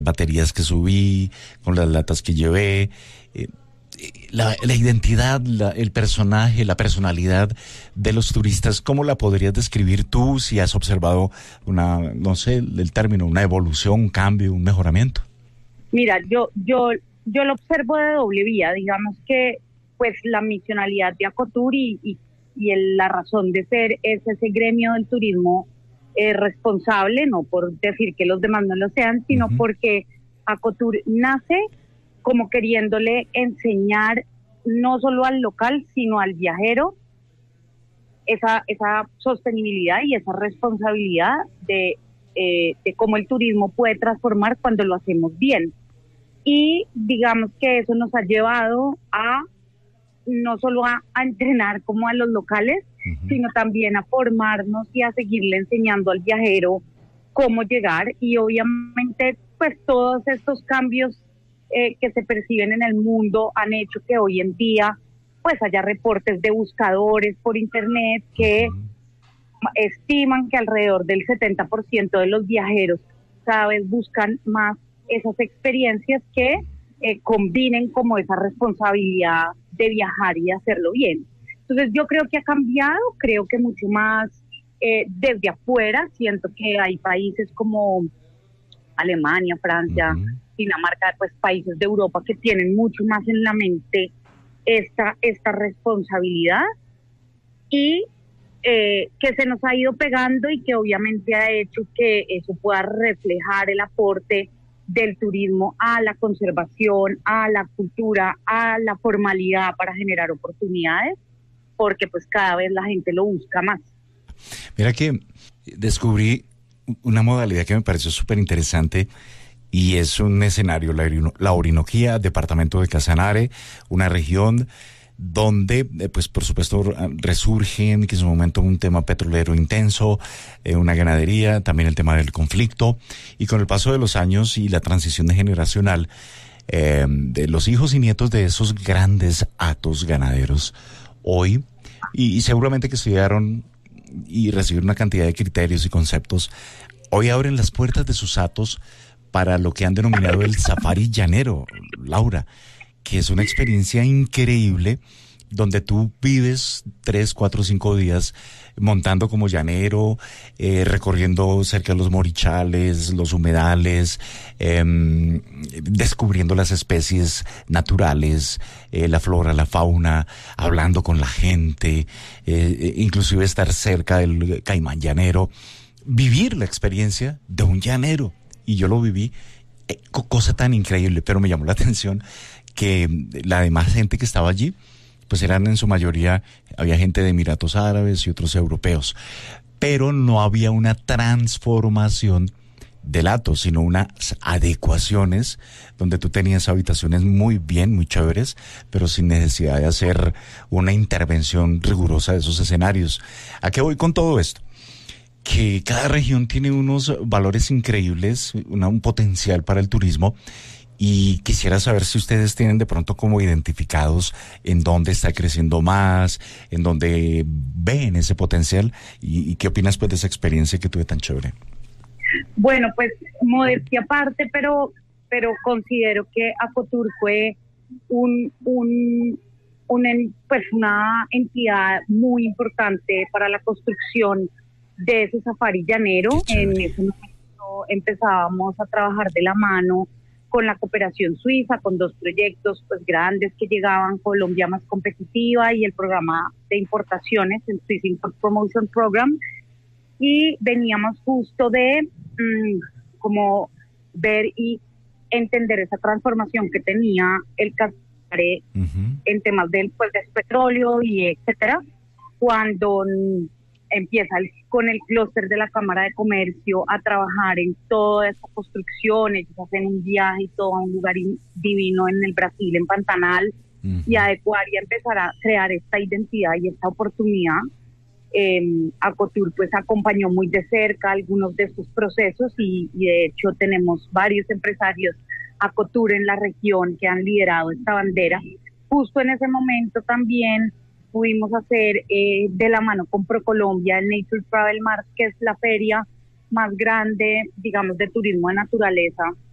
baterías que subí, con las latas que llevé, la identidad, el personaje, la personalidad de los turistas, ¿cómo la podrías describir tú si has observado no sé, el término, una evolución, un cambio, un mejoramiento? Mira, yo lo observo de doble vía. Digamos que pues la misionalidad de Acotur la razón de ser es ese gremio del turismo responsable, no por decir que los demás no lo sean, sino porque Acotur nace como queriéndole enseñar no solo al local, sino al viajero esa sostenibilidad y esa responsabilidad de cómo el turismo puede transformar cuando lo hacemos bien. Y digamos que eso nos ha llevado a no solo a entrenar como a los locales, sino también a formarnos y a seguirle enseñando al viajero cómo llegar. Y obviamente pues todos estos cambios que se perciben en el mundo han hecho que hoy en día pues haya reportes de buscadores por internet que estiman que alrededor del 70% de los viajeros cada vez buscan más esas experiencias que combinen como esa responsabilidad de viajar y hacerlo bien. Entonces yo creo que ha cambiado, creo que mucho más desde afuera. Siento que hay países como Alemania, Francia, Dinamarca, pues países de Europa que tienen mucho más en la mente esta responsabilidad y que se nos ha ido pegando y que obviamente ha hecho que eso pueda reflejar el aporte del turismo a la conservación, a la cultura, a la formalidad para generar oportunidades, porque pues cada vez la gente lo busca más. Mira que descubrí una modalidad que me pareció súper interesante y es un escenario, la Orinoquía, departamento de Casanare, una región donde, pues por supuesto, resurgen, que es un momento un tema petrolero intenso, una ganadería, también el tema del conflicto, y con el paso de los años y la transición generacional, de los hijos y nietos de esos grandes hatos ganaderos, hoy, y seguramente que estudiaron y recibieron una cantidad de criterios y conceptos, hoy abren las puertas de sus hatos para lo que han denominado el safari llanero, Laura, que es una experiencia increíble donde tú vives 3, 4, 5 días montando como llanero, recorriendo cerca de los morichales, los humedales, descubriendo las especies naturales, la flora, la fauna, hablando con la gente, inclusive estar cerca del caimán llanero, vivir la experiencia de un llanero. Y yo lo viví, cosa tan increíble, pero me llamó la atención que la demás gente que estaba allí, pues eran en su mayoría, había gente de Emiratos Árabes y otros europeos, pero no había una transformación del hato, sino unas adecuaciones donde tú tenías habitaciones muy bien, muy chéveres, pero sin necesidad de hacer una intervención rigurosa de esos escenarios. ¿A qué voy con todo esto? Que cada región tiene unos valores increíbles, un potencial para el turismo, y quisiera saber si ustedes tienen de pronto como identificados en dónde está creciendo más, en dónde ven ese potencial, y qué opinas pues de esa experiencia que tuve tan chévere. Bueno, pues modestia aparte, pero considero que Acotur fue pues una entidad muy importante para la construcción de ese safari llanero. En ese momento empezábamos a trabajar de la mano con la cooperación suiza, con 2 proyectos pues grandes que llegaban: Colombia Más Competitiva y el programa de importaciones, el Swiss Import Promotion Program, y veníamos justo de como ver y entender esa transformación que tenía el Casanare en temas del petróleo y etcétera, cuando empieza con el clúster de la Cámara de Comercio a trabajar en toda esta construcción. Ellos hacen un viaje y todo a un lugar divino en el Brasil, en Pantanal, y adecuar y empezar a crear esta identidad y esta oportunidad. Acotur pues acompañó muy de cerca algunos de estos procesos y de hecho tenemos varios empresarios Acotur en la región que han liderado esta bandera. Justo en ese momento también pudimos hacer de la mano con ProColombia el Nature Travel Mart, que es la feria más grande, digamos, de turismo de naturaleza